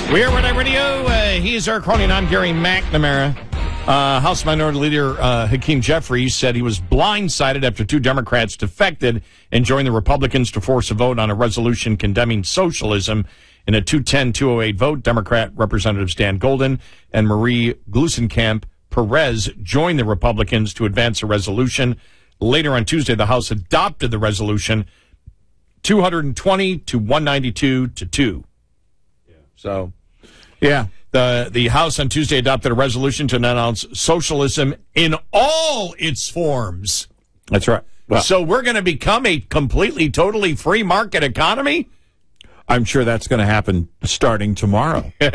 We are Red Eye Radio. He's our crony. I'm Gary McNamara. House Minority Leader Hakeem Jeffries said he was blindsided after two Democrats defected and joined the Republicans to force a vote on a resolution condemning socialism. In a 210-208 vote, Democrat Representatives Dan Golden and Marie Gluesenkamp Perez joined the Republicans to advance a resolution. Later on Tuesday, the House adopted the resolution 220 to 192 to 2. So, yeah, the House on Tuesday adopted a resolution to announce socialism in all its forms. That's right. Well, so we're going to become a completely, totally free market economy? I'm sure that's going to happen starting tomorrow. In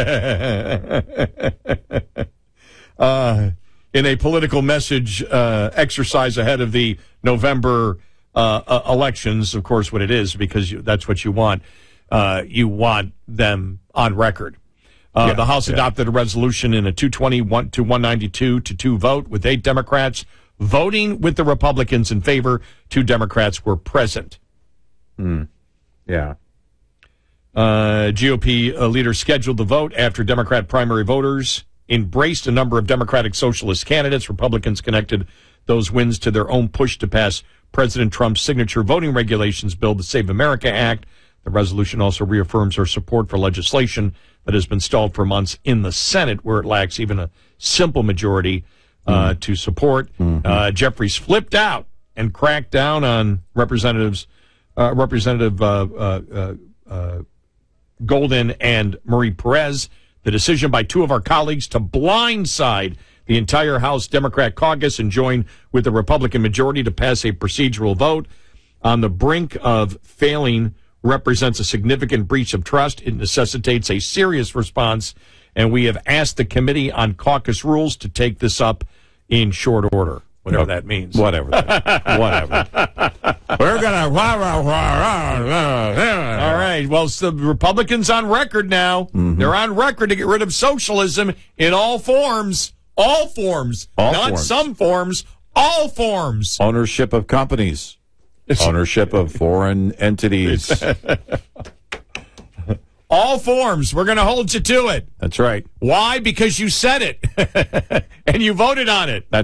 a political message exercise ahead of the November elections, of course, what it is, because that's what you want. You want them on record. The House adopted a resolution in a 221 to 192 to 2 vote with 8 Democrats voting with the Republicans in favor. 2 Democrats were present. Yeah. GOP leaders scheduled the vote after Democrat primary voters embraced a number of Democratic socialist candidates. Republicans connected those wins to their own push to pass President Trump's signature voting regulations bill, the Save America Act. The resolution also reaffirms our support for legislation that has been stalled for months in the Senate, where it lacks even a simple majority to support. Jeffries flipped out and cracked down on Representative Golden and Marie Perez. The decision by 2 of our colleagues to blindside the entire House Democrat caucus and join with the Republican majority to pass a procedural vote on the brink of failing represents a significant breach of trust. It necessitates a serious response, and we have asked the Committee on Caucus Rules to take this up in short order, whatever that means. Whatever. Whatever. We're going to... All right. Well, so the Republicans on record now. They're on record to get rid of socialism in all forms. All forms. Not some forms. All forms. Ownership of companies. Ownership of foreign entities. All forms. We're going to hold you to it. That's right. Why? Because you said it. And you voted on it.